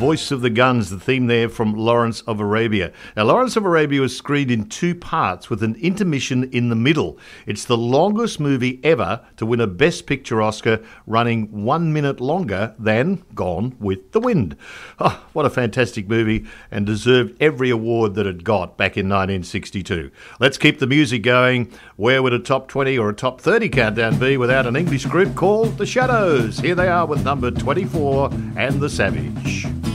Voice of the Guns, the theme there from Lawrence of Arabia. Now, Lawrence of Arabia was screened in 2 parts with an intermission in the middle. It's the longest movie ever to win a Best Picture Oscar, running 1 minute longer than Gone with the Wind. Oh, what a fantastic movie, and deserved every award that it got back in 1962. Let's keep the music going. Where would a top 20 or a top 30 countdown be without an English group called The Shadows? Here they are with number 24 and The Savage.